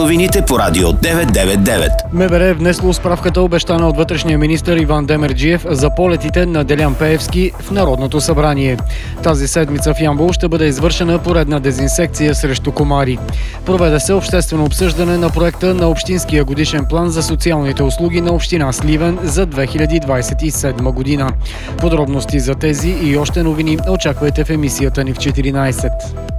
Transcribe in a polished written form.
Новините по Радио 999. МВР е внесло справката, обещана от вътрешния министър Иван Демерджиев, за полетите на Делян Пеевски в Народното събрание. Тази седмица в Ямбол ще бъде извършена поредна дезинсекция срещу комари. Проведе се обществено обсъждане на проекта на Общинския годишен план за социалните услуги на община Сливен за 2027 година. Подробности за тези и още новини очаквайте в емисията ни в 14.